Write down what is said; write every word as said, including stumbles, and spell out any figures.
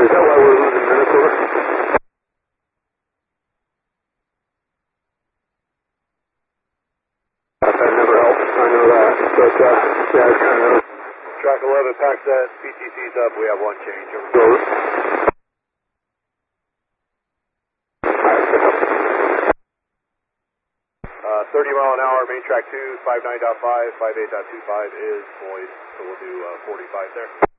Is that why we're losing Minnesota? That never helped. I know that. But, uh, yeah, it's kind of... Track eleven, pack set, P T C's up, we have one change. So, uh, thirty mile an hour, main track two, five nine point five, five eight point two five is void, so we'll do uh, forty-five there.